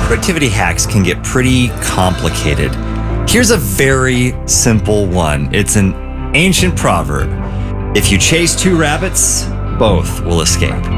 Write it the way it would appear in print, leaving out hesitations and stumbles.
Productivity hacks can get pretty complicated. Here's a very simple one. It's an ancient proverb. If you chase two rabbits, both will escape.